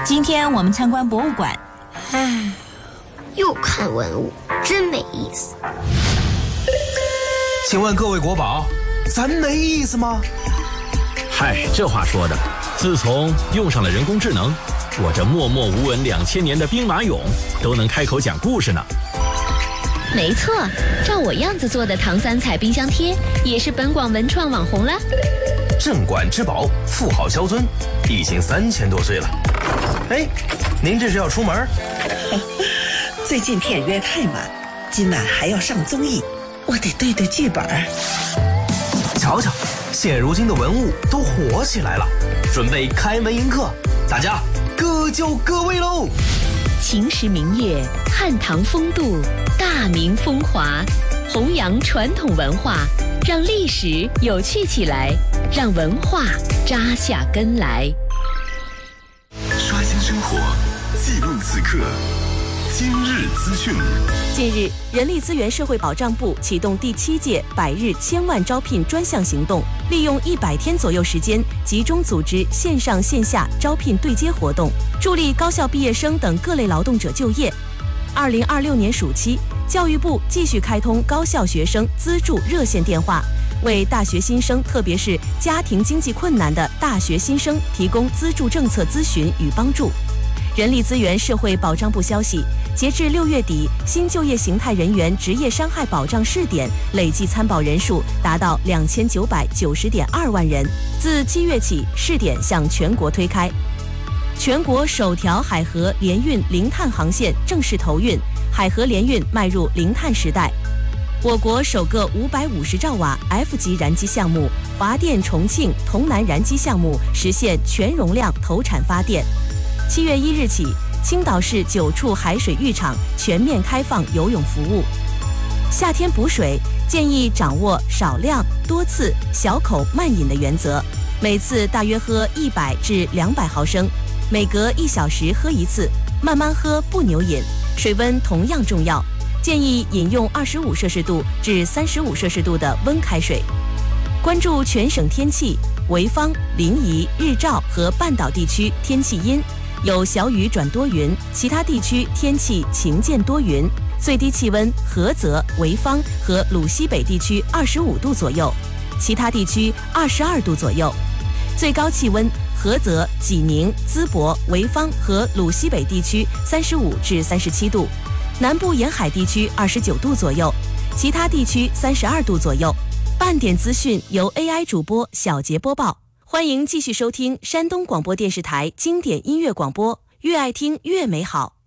今天我们参观博物馆。 唉，又看文物，真没意思。 请问各位国宝，咱没意思吗？ 嗨，这话说的，自从用上了人工智能，我这默默无闻2000年的兵马俑都能开口讲故事呢。 没错，照我样子做的唐三彩冰箱贴也是本广文创网红了。 镇馆之宝，富豪萧尊，已经3000多岁了。哎，您这是要出门？ 最近片约太满，今晚还要上综艺，我得对对剧本。 瞧瞧，现如今的文物都火起来了，准备开门迎客，大家各就各位喽。 秦时明月，汉唐风度，大明风华，弘扬传统文化，让历史有趣起来，让文化扎下根来。 刷新生活，记录此刻，今日资讯。 近日，人力资源社会保障部启动第7届100日千万招聘专项行动，利用100天左右时间，集中组织线上线下招聘对接活动，助力高校毕业生等各类劳动者就业。2026年暑期，教育部继续开通高校学生资助热线电话，为大学新生，特别是家庭经济困难的大学新生提供资助政策咨询与帮助。人力资源社会保障部消息，截至6月底，新就业形态人员职业伤害保障试点累计参保人数达到2990.2万人。自7月起，试点向全国推开。全国首条海河联运零碳航线正式投运，海河联运迈入零碳时代。我国首个550兆瓦 F 级燃机项目华电重庆潼南燃机项目实现全容量投产发电。7月1日起，青岛市9处海水浴场全面开放游泳服务。夏天补水，建议掌握少量、多次、小口慢饮的原则，每次大约喝100至200毫升，每隔1小时喝一次，慢慢喝不牛饮。水温同样重要，建议饮用25摄氏度至35摄氏度的温开水。关注全省天气，潍坊、临沂、日照和半岛地区天气阴，有小雨转多云，其他地区天气晴间多云。最低气温菏泽、潍坊和鲁西北地区25度左右，其他地区22度左右。最高气温菏泽、济宁、淄博、潍坊和鲁西北地区35至37度，南部沿海地区29度左右，其他地区32度左右。半点资讯由 AI 主播小杰播报。欢迎继续收听山东广播电视台经典音乐广播，越爱听越美好。